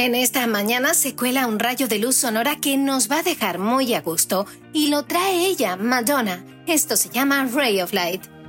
En esta mañana se cuela un rayo de luz sonora que nos va a dejar muy a gusto y lo trae ella, Madonna. Esto se llama Ray of Light.